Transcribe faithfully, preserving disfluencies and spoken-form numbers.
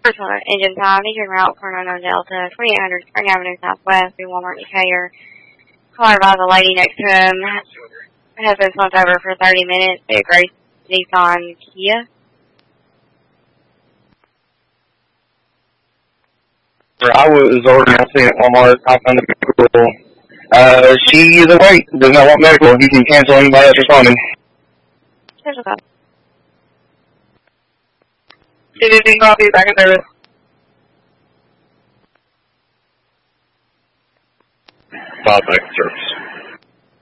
First one, engine five, engine route for nine nine Delta, twenty-eight hundred Spring Avenue Southwest, through Walmart Decatur. Caller by the lady next to him has been slumped over for thirty minutes. They agree Nissan Kia. I was already seeing at Walmart. I found the vehicle. Uh, she is awake. Does not want medical. You can cancel anybody else responding. Schedule call. C D C copy, back in service. Five back in service.